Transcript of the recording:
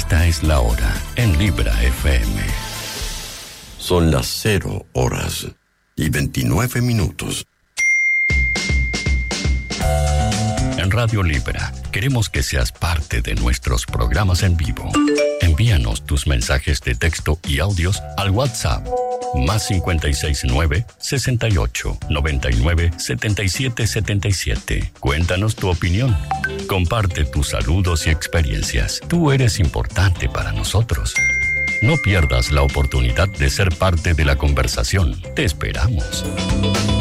Esta es la hora en Libra FM. Son las 0 horas y 29 minutos. En Radio Libra queremos que seas parte de nuestros programas en vivo. Envíanos tus mensajes de texto y audios al WhatsApp más 569 68 99 77 77. Cuéntanos tu opinión. Comparte tus saludos y experiencias. Tú eres importante para nosotros. No pierdas la oportunidad de ser parte de la conversación. Te esperamos.